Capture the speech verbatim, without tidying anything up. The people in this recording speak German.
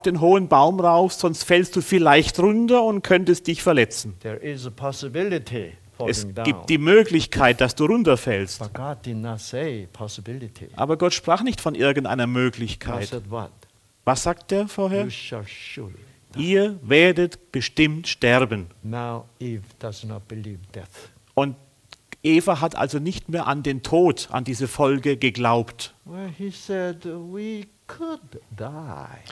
den hohen Baum rauf, sonst fällst du vielleicht runter und könntest dich verletzen. There is a possibility Es falling down. gibt die Möglichkeit, dass du runterfällst. But God did not say possibility. Aber Gott sprach nicht von irgendeiner God Möglichkeit. said what? Was sagt er vorher? You shall surely. Ihr werdet bestimmt sterben. Now Eve does not believe death. Und Eva hat also nicht mehr an den Tod, an diese Folge geglaubt. Well, he said we could die.